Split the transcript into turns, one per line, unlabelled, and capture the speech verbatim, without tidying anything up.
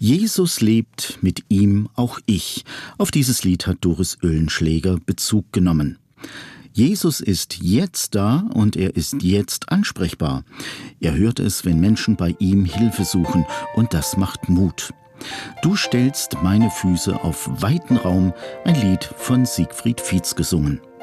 Jesus lebt, mit ihm auch ich. Auf dieses Lied hat Doris Oehlenschläger Bezug genommen. Jesus ist jetzt da und er ist jetzt ansprechbar. Er hört es, wenn Menschen bei ihm Hilfe suchen, und das macht Mut. Du stellst meine Füße auf weiten Raum, ein Lied von Siegfried Fietz gesungen.